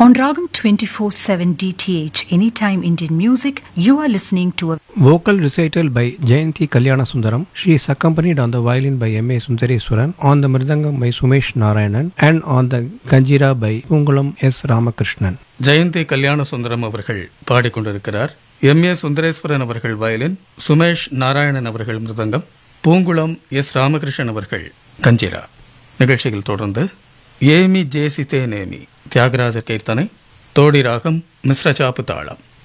On Ragam 24/7 DTH, Anytime Indian Music, you are listening to a vocal recital by Jayanti Kalyanasundaram. She is accompanied on the violin by M.A. Sundareswaran, on the mridangam by Sumesh Narayanan, and on the kanjira by Pungulam S. Ramakrishnan. Jayanthi Kalyanasundaram அவர்கள் பாடிக்கொண்டிருக்கிறார். M.A. Sundareswaran அவர்கள் violin, Sumesh Narayanan அவர்கள் மிருதங்கம், Poongulam S. Ramakrishnan அவர்கள் கஞ்சிரா. நிகழ்ச்சியில் தொடர்ந்து Amy ஜேசிதே நேமி தியாகராஜ கீர்த்தனை, தோடி ராகம், மிஸ்ர சாப்பு தாளம்.